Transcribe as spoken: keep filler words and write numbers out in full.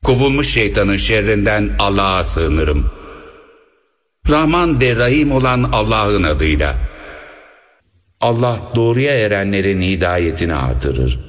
Kovulmuş şeytanın şerrinden Allah'a sığınırım. Rahman ve Rahim olan Allah'ın adıyla. Allah doğruya erenlerin hidayetini artırır.